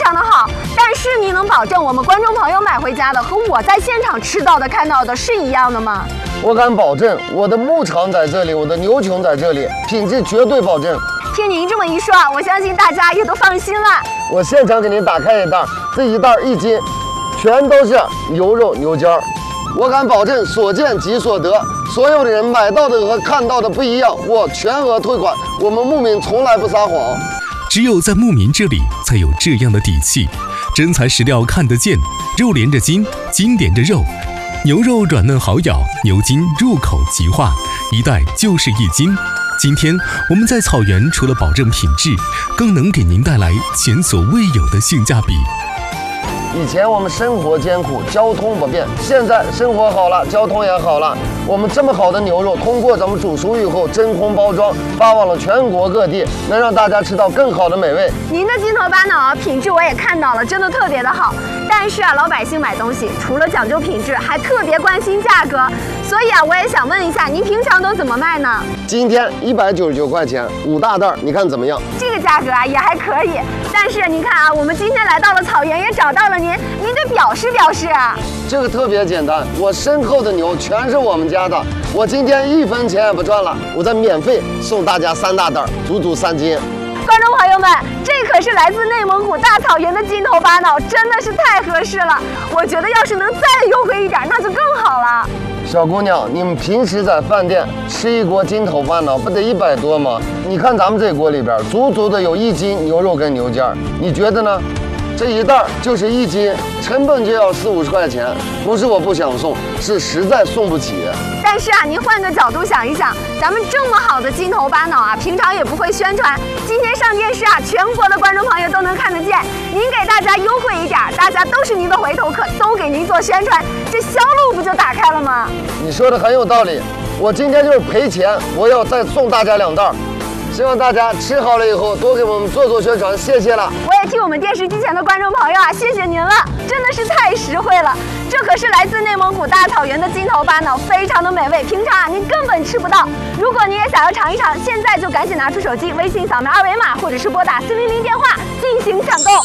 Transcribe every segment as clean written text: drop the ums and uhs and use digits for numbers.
常的好。但是你能保证我们观众朋友买回家的和我在现场吃到的、看到的是一样的吗？ 我敢保证，我的牧场在这里，我的牛群在这里，品质绝对保证。 听您这么一说，我相信大家也都放心了。 我现场给您打开一袋，这一袋1斤，全都是牛肉牛筋儿。我敢保证，所见即所得，所有的人买到的和看到的不一样，我全额退款。我们牧民从来不撒谎。 只有在牧民这里才有这样的底气，真材实料看得见，肉连着筋，筋连着肉，牛肉软嫩好咬，牛筋入口即化，一袋就是1斤。今天我们在草原除了保证品质，更能给您带来前所未有的性价比。 以前我们生活艰苦，交通不便，现在生活好了，交通也好了。我们这么好的牛肉，通过咱们煮熟以后真空包装，发往了全国各地，能让大家吃到更好的美味。 您的筋头巴脑品质我也看到了，真的特别的好。但是老百姓买东西除了讲究品质，还特别关心价格。所以我也想问一下，您平常都怎么卖呢？ 今天199块钱，5大袋，你看怎么样？ 这个价格也还可以。但是您看我们今天来到了草原，也找到了您得表示表示啊。 这个特别简单，我身后的牛全是我们家的，我今天1分钱也不赚了，我再免费送大家3大袋，足足3斤。 观众朋友们，这可是来自内蒙古大草原的筋头巴脑，真的是太合适了。我觉得要是能再优惠一点，那就更好了。 小姑娘，你们平时在饭店吃一锅筋头巴脑不得100多吗？你看咱们这锅里边足足的有1斤牛肉跟牛筋儿，你觉得呢？这一袋就是1斤，成本就要40-50块钱。不是我不想送，是实在送不起。 但是您换个角度想一想，咱们这么好的筋头巴脑平常也不会宣传，今天上电视全国的观众朋友都能看得见。您给大家优惠一点，大家都是您的回头客，都给您做宣传，这销路不就打开了吗？ 你说的很有道理，我今天就是赔钱，我要再送大家2袋。希望大家吃好了以后多给我们做宣传，谢谢了。 我也替我们电视机前的观众朋友谢谢您了，真的是太实惠了。这可是来自内蒙古大草原的筋头巴脑，非常的美味，平常您根本吃不到。如果您也想要尝一尝，现在就赶紧拿出手机，微信扫描2维码，或者是拨打400电话进行抢购。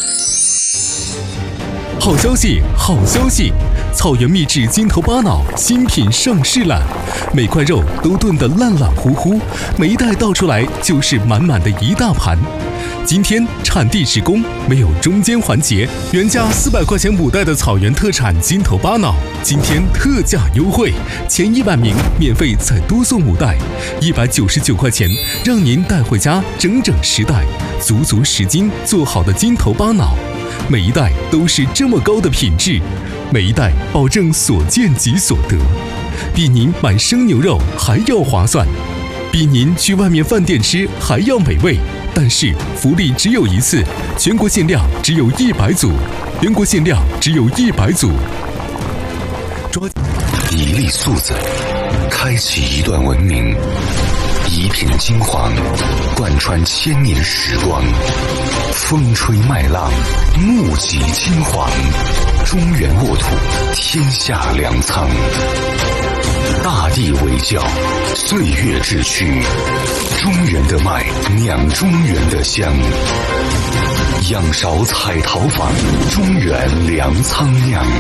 好消息，好消息！草原秘制筋头巴脑新品上市了，每块肉都炖得烂烂乎乎，每一袋倒出来就是满满的一大盘。今天产地直供，没有中间环节，原价400块钱5袋的草原特产筋头巴脑，今天特价优惠，前100名免费再多送5袋，199块钱，让您带回家整整10袋，足足10斤做好的筋头巴脑。每一袋都是这么高的品质，每一袋保证所见即所得，比您买生牛肉还要划算，比您去外面饭店吃还要美味。但是福利只有一次，全国限量只有100组，全国限量只有100组。 一粒粟子，开启一段文明；一片金黄，贯穿1000年时光。风吹麦浪，目击金黄，中原沃土，天下粮仓。大地为教，岁月之躯，中原的麦酿中原的香。仰韶彩陶坊，中原粮仓酿。